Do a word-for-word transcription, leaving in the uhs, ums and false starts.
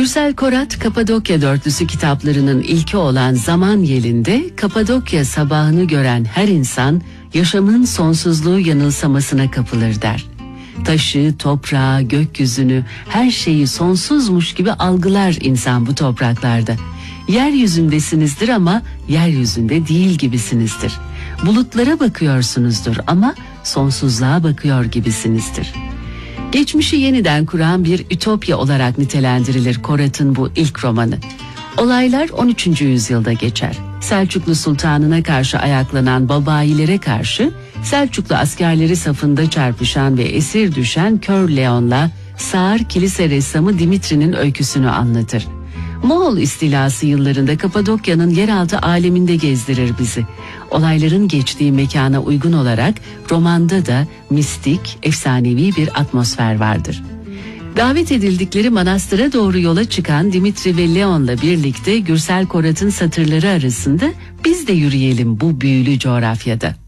Gürsel Korat, Kapadokya Dörtlüsü kitaplarının ilki olan Zaman Yeli'nde Kapadokya sabahını gören her insan yaşamın sonsuzluğu yanılsamasına kapılır der. Taşı, toprağı, gökyüzünü, her şeyi sonsuzmuş gibi algılar insan bu topraklarda. Yeryüzündesinizdir ama yeryüzünde değil gibisinizdir. Bulutlara bakıyorsunuzdur ama sonsuzluğa bakıyor gibisinizdir. Geçmişi yeniden kuran bir ütopya olarak nitelendirilir Korat'ın bu ilk romanı. Olaylar on üçüncü yüzyılda geçer. Selçuklu Sultanı'na karşı ayaklanan Babailere karşı Selçuklu askerleri safında çarpışan ve esir düşen Kör Leon'la sağır kilise ressamı Dimitri'nin öyküsünü anlatır. Moğol istilası yıllarında Kapadokya'nın yeraltı aleminde gezdirir bizi. Olayların geçtiği mekana uygun olarak romanda da mistik, efsanevi bir atmosfer vardır. Davet edildikleri manastıra doğru yola çıkan Dimitri ve Leon'la birlikte Gürsel Korat'ın satırları arasında biz de yürüyelim bu büyülü coğrafyada.